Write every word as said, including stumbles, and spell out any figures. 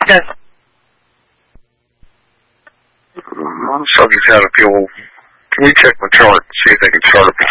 Yes. Mm, subject had a few. Can we check my chart, see if they can chart a